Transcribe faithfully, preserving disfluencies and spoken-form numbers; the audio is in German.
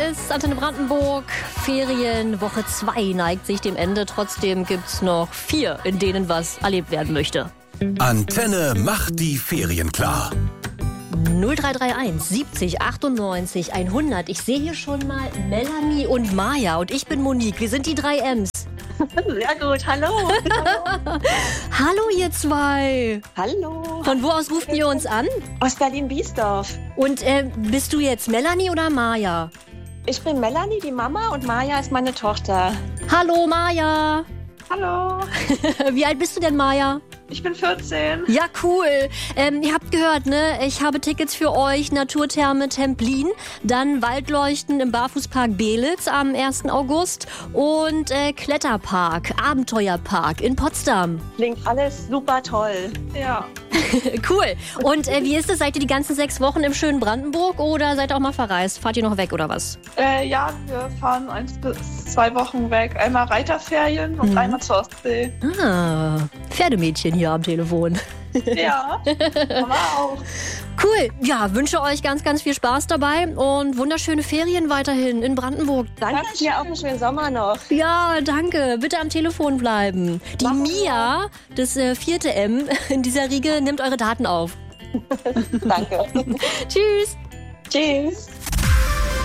ist Antenne Brandenburg. Ferien, Woche zwei neigt sich dem Ende. Trotzdem gibt's noch vier, in denen was erlebt werden möchte. Antenne macht die Ferien klar. null drei drei eins siebzig achtundneunzig hundert. Ich sehe hier schon mal Melanie und Maja und ich bin Monique. Wir sind die drei M's. Sehr gut, hallo. Hallo ihr zwei. Hallo. Von wo aus ruft ihr uns an? Aus Berlin-Biesdorf. Und äh, bist du jetzt Melanie oder Maja? Ich bin Melanie, die Mama, und Maja ist meine Tochter. Hallo Maja. Hallo, Wie alt bist du denn, Maja? ich bin vierzehn. Ja, cool. Ähm, ihr habt gehört, ne? Ich habe Tickets für euch. Naturtherme Templin, dann Waldleuchten im Barfußpark Belitz am ersten August und äh, Kletterpark, Abenteuerpark in Potsdam. Klingt alles super toll. Ja, Cool. Und äh, wie ist es? Seid ihr die ganzen sechs Wochen im schönen Brandenburg oder seid ihr auch mal verreist? Fahrt ihr noch weg oder was? äh, ja, wir fahren eins bis zwei Wochen weg. Einmal Reiterferien und Mhm. einmal zur Ostsee. Ah, Pferdemädchen hier am Telefon. Ja, aber auch. Cool. Ja, wünsche euch ganz, ganz viel Spaß dabei und wunderschöne Ferien weiterhin in Brandenburg. Danke dir, auch einen schönen Sommer noch. Ja, danke. Bitte am Telefon bleiben. Die Machen wir. Mia, das äh, vierte M in dieser Riege, nimmt eure Daten auf. Danke. Tschüss. Tschüss.